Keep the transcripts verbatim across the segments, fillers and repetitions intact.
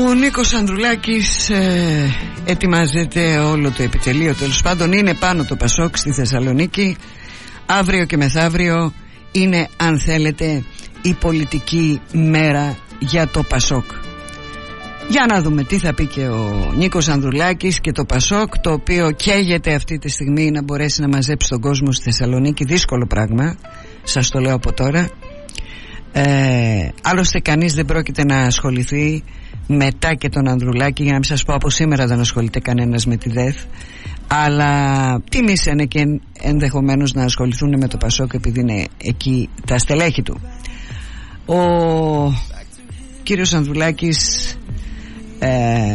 Ο Νίκος Ανδρουλάκης ε, ετοιμάζεται όλο το επιτελείο, τέλος πάντων είναι πάνω το Πασόκ στη Θεσσαλονίκη. Αύριο και μεθαύριο είναι, αν θέλετε, η πολιτική μέρα για το Πασόκ. Για να δούμε τι θα πει και ο Νίκος Ανδρουλάκης και το Πασόκ, το οποίο καίγεται αυτή τη στιγμή να μπορέσει να μαζέψει τον κόσμο στη Θεσσαλονίκη. Δύσκολο πράγμα, σας το λέω από τώρα. ε, Άλλωστε κανείς δεν πρόκειται να ασχοληθεί μετά και τον Ανδρουλάκη, για να μην σας πω από σήμερα δεν ασχολείται κανένας με τη ΔΕΘ, αλλά τίμησανε και ενδεχομένως να ασχοληθούν με το Πασόκ επειδή είναι εκεί τα στελέχη του. Ο κύριος Ανδρουλάκης ε,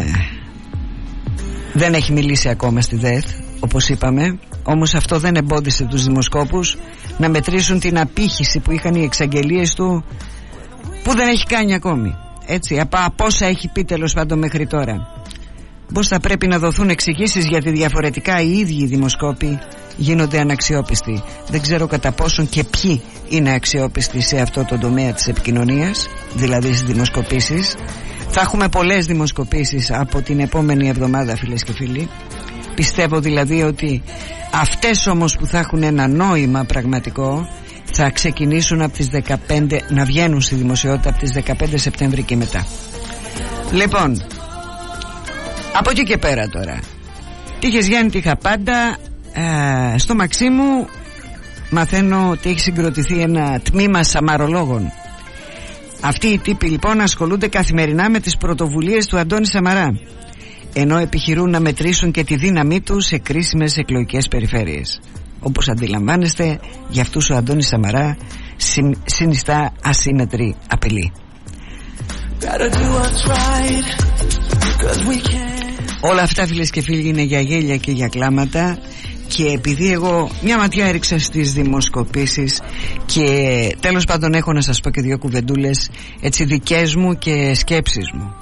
δεν έχει μιλήσει ακόμα στη ΔΕΘ, όπως είπαμε, όμως αυτό δεν εμπόδισε τους δημοσκόπους να μετρήσουν την απήχηση που είχαν οι εξαγγελίες του, που δεν έχει κάνει ακόμη. Έτσι, από, από όσα έχει πει τέλος πάντων μέχρι τώρα. Πώς θα πρέπει να δοθούν εξηγήσεις, γιατί διαφορετικά οι ίδιοι οι δημοσκόποι γίνονται αναξιόπιστοι. Δεν ξέρω κατά πόσον και ποιοι είναι αξιόπιστοι σε αυτό το τομέα της επικοινωνίας, δηλαδή στις δημοσκοπήσεις. Θα έχουμε πολλές δημοσκοπήσεις από την επόμενη εβδομάδα, φίλες και φίλοι. Πιστεύω δηλαδή ότι αυτές όμως που θα έχουν ένα νόημα πραγματικό θα ξεκινήσουν από τις δεκαπέντε, να βγαίνουν στη δημοσιότητα από τις δεκαπέντε Σεπτέμβρη και μετά. Λοιπόν, από εκεί και πέρα τώρα, τύχες Γιάννη, τύχα πάντα. ε, Στο Μαξίμου μαθαίνω ότι έχει συγκροτηθεί ένα τμήμα σαμαρολόγων. Αυτοί οι τύποι λοιπόν ασχολούνται καθημερινά με τις πρωτοβουλίες του Αντώνη Σαμαρά, ενώ επιχειρούν να μετρήσουν και τη δύναμή του σε κρίσιμες εκλογικές περιφέρειες. Όπως αντιλαμβάνεστε, για αυτούς ο Αντώνης Σαμαρά συνιστά ασύμμετρη απειλή. Όλα αυτά, φίλες και φίλοι, είναι για γέλια και για κλάματα. Και επειδή εγώ μια ματιά έριξα στις δημοσκοπήσεις και τέλος πάντων έχω να σας πω και δύο κουβεντούλες, έτσι, δικές μου και σκέψεις μου.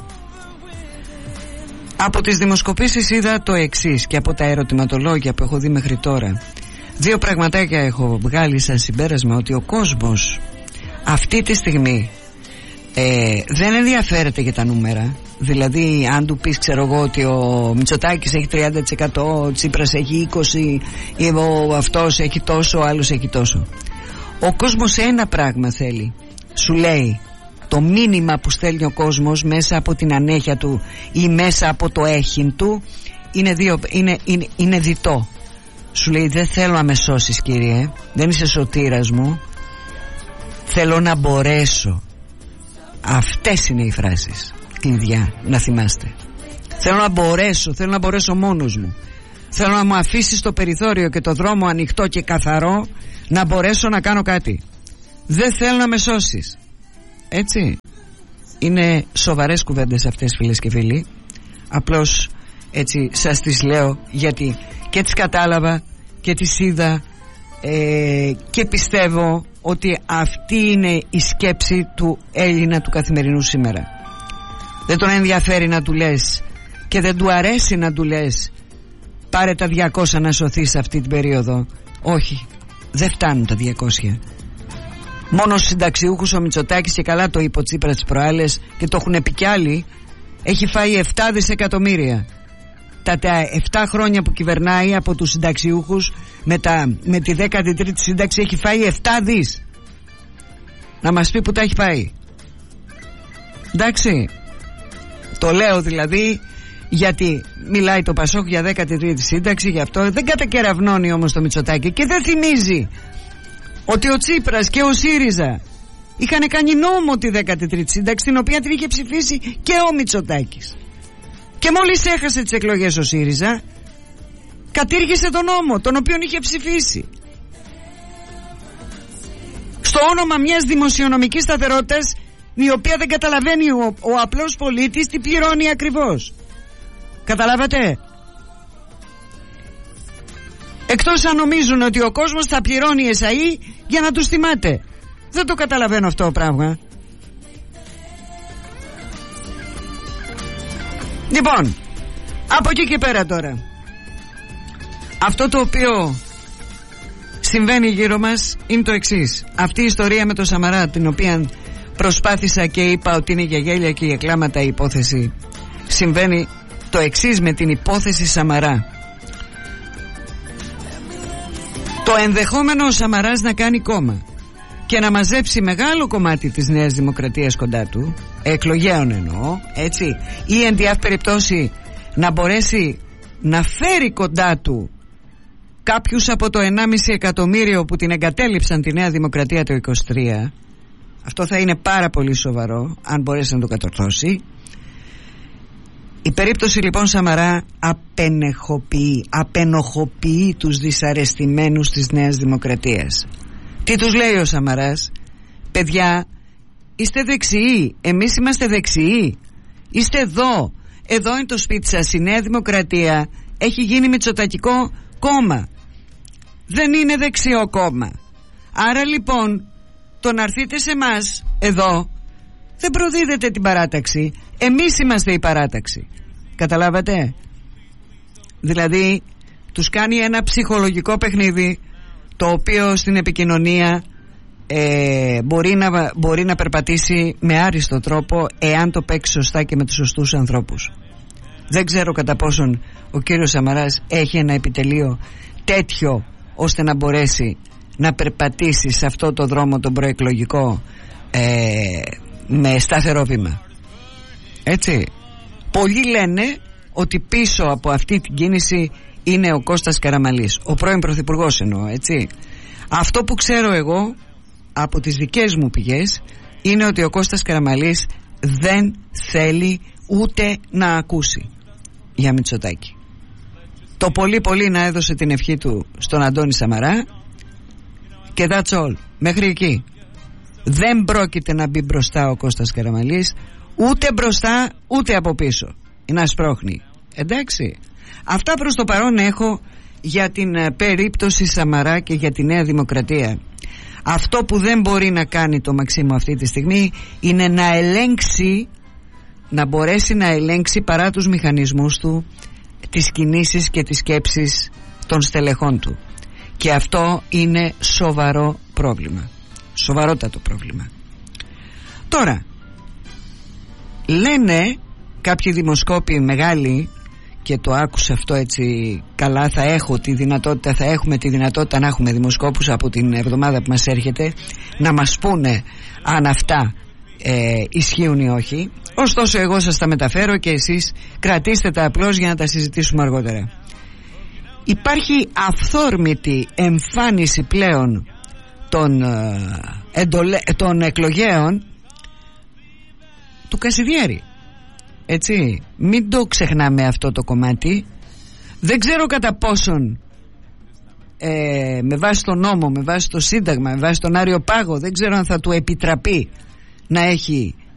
Από τις δημοσκοπήσεις είδα το εξής, και από τα ερωτηματολόγια που έχω δει μέχρι τώρα. Δύο πραγματάκια έχω βγάλει σαν συμπέρασμα, ότι ο κόσμος αυτή τη στιγμή ε, δεν ενδιαφέρεται για τα νούμερα. Δηλαδή αν του πεις, ξέρω εγώ, ότι ο Μητσοτάκης έχει τριάντα τοις εκατό, ο Τσίπρας έχει είκοσι τοις εκατό, ο αυτός έχει τόσο, ο άλλος έχει τόσο. Ο κόσμος ένα πράγμα θέλει, σου λέει. Το μήνυμα που στέλνει ο κόσμος μέσα από την ανέχεια του ή μέσα από το έχειν του είναι, δύο, είναι, είναι, είναι διτό. Σου λέει, δεν θέλω να με σώσεις, κύριε, δεν είσαι σωτήρας μου, θέλω να μπορέσω. Αυτές είναι οι φράσεις κλειδιά, να θυμάστε. Θέλω να μπορέσω, θέλω να μπορέσω μόνος μου. Θέλω να μου αφήσεις το περιθώριο και το δρόμο ανοιχτό και καθαρό, να μπορέσω να κάνω κάτι. Δεν θέλω να με σώσεις. Έτσι. Είναι σοβαρές κουβέντες αυτές, φίλες και φίλοι. Απλώς έτσι σας τις λέω, γιατί και τις κατάλαβα και τις είδα ε, και πιστεύω ότι αυτή είναι η σκέψη του Έλληνα του καθημερινού σήμερα. Δεν τον ενδιαφέρει να του λες και δεν του αρέσει να του λες πάρε τα διακόσια να σωθείς αυτή την περίοδο. Όχι, δεν φτάνουν τα διακόσια. Μόνο στους συνταξιούχους ο Μητσοτάκης, και καλά το είπε ο Τσίπρας τις προάλλες και το έχουν πει κι άλλοι, έχει φάει επτά δισεκατομμύρια. Τα, τα επτά χρόνια που κυβερνάει από τους συνταξιούχους με, τα, με τη δέκατη τρίτη σύνταξη έχει φάει επτά δις. Να μας πει που τα έχει πάει. Εντάξει. Το λέω δηλαδή γιατί μιλάει το Πασόκ για δέκατη τρίτη σύνταξη, γι' αυτό δεν κατακεραυνώνει όμως το Μητσοτάκη και δεν θυμίζει ότι ο Τσίπρας και ο ΣΥΡΙΖΑ είχαν κάνει νόμο τη δέκατη τρίτη σύνταξη, την οποία την είχε ψηφίσει και ο Μητσοτάκης. Και μόλις έχασε τις εκλογές ο ΣΥΡΙΖΑ, κατήργησε τον νόμο, τον οποίο είχε ψηφίσει. Στο όνομα μιας δημοσιονομικής σταθερότητας, η οποία δεν καταλαβαίνει ο, ο απλός πολίτης τι πληρώνει ακριβώς. Καταλάβατε? Εκτός αν νομίζουν ότι ο κόσμος θα πληρώνει εσαΐ για να τους θυμάται. Δεν το καταλαβαίνω αυτό το πράγμα. Λοιπόν, από εκεί και πέρα τώρα, αυτό το οποίο συμβαίνει γύρω μας είναι το εξής. Αυτή η ιστορία με το Σαμαρά, την οποία προσπάθησα και είπα ότι είναι για γέλια και για κλάματα η υπόθεση. Συμβαίνει το εξής με την υπόθεση Σαμαρά. Το ενδεχόμενο ο Σαμαράς να κάνει κόμμα και να μαζέψει μεγάλο κομμάτι της Νέας Δημοκρατίας κοντά του, εκλογέων εννοώ, έτσι, ή εν τη αυτή περιπτώσει να μπορέσει να φέρει κοντά του κάποιους από το ενάμιση εκατομμύριο που την εγκατέλειψαν τη Νέα Δημοκρατία το είκοσι τρία. Αυτό θα είναι πάρα πολύ σοβαρό αν μπορέσει να το κατορθώσει. Η περίπτωση λοιπόν Σαμαρά απενεχοποιεί, απενοχοποιεί τους δυσαρεστημένους της Νέας Δημοκρατίας. Τι τους λέει ο Σαμαράς? Παιδιά, είστε δεξιοί, εμείς είμαστε δεξιοί, είστε εδώ, εδώ είναι το σπίτι σας. Η Νέα Δημοκρατία έχει γίνει μητσοτακικό κόμμα, δεν είναι δεξιό κόμμα. Άρα λοιπόν το να έρθετε σε εμάς εδώ δεν προδίδετε την παράταξη, εμείς είμαστε η παράταξη. Καταλάβατε? Δηλαδή τους κάνει ένα ψυχολογικό παιχνίδι, το οποίο στην επικοινωνία ε, μπορεί, να, μπορεί να περπατήσει με άριστο τρόπο εάν το παίξει σωστά και με τους σωστούς ανθρώπους. Δεν ξέρω κατά πόσον ο κύριος Σαμαράς έχει ένα επιτελείο τέτοιο ώστε να μπορέσει να περπατήσει σε αυτό το δρόμο τον προεκλογικό ε, με σταθερό βήμα. Έτσι. Πολλοί λένε ότι πίσω από αυτή την κίνηση είναι ο Κώστας Καραμανλής, ο πρώην πρωθυπουργός εννοώ, έτσι. Αυτό που ξέρω εγώ από τις δικές μου πηγές είναι ότι ο Κώστας Καραμανλής δεν θέλει ούτε να ακούσει για Μητσοτάκη. Το πολύ πολύ να έδωσε την ευχή του στον Αντώνη Σαμαρά και that's all, μέχρι εκεί. Δεν πρόκειται να μπει μπροστά ο Κώστας Καραμανλής, ούτε μπροστά ούτε από πίσω. Είναι να σπρώχνει. Εντάξει. Αυτά προς το παρόν έχω για την ε, περίπτωση Σαμαρά και για τη Νέα Δημοκρατία. Αυτό που δεν μπορεί να κάνει το Μαξίμου αυτή τη στιγμή είναι να ελέγξει, να μπορέσει να ελέγξει παρά τους μηχανισμούς του τις κινήσεις και τις σκέψεις των στελεχών του. Και αυτό είναι σοβαρό πρόβλημα. Σοβαρότατο πρόβλημα. Τώρα, λένε κάποιοι δημοσκόποι μεγάλοι, και το άκουσα αυτό έτσι καλά, θα έχω τη δυνατότητα, θα έχουμε τη δυνατότητα να έχουμε δημοσκόπους από την εβδομάδα που μας έρχεται να μας πούνε αν αυτά ε, ισχύουν ή όχι. Ωστόσο εγώ σας τα μεταφέρω και εσείς κρατήστε τα απλώς για να τα συζητήσουμε αργότερα. Υπάρχει αυθόρμητη εμφάνιση πλέον των, ε, εντολε, των εκλογέων του Κασιδιάρη. Έτσι, μην το ξεχνάμε αυτό το κομμάτι. Δεν ξέρω κατά πόσον ε, με βάση τον νόμο, με βάση το Σύνταγμα, με βάση τον Άριο Πάγο, δεν ξέρω αν θα του επιτραπεί να έχει